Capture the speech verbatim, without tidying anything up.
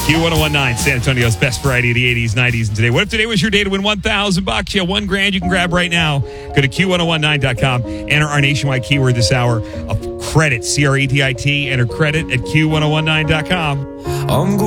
Q ten nineteen, San Antonio's best variety of the eighties, nineties, and today. What if today was your day to win one thousand bucks? Yeah, one grand you can grab right now. Go to Q ten nineteen dot com. Enter our nationwide keyword this hour of credit, C R E D I T. Enter credit at Q ten nineteen dot com.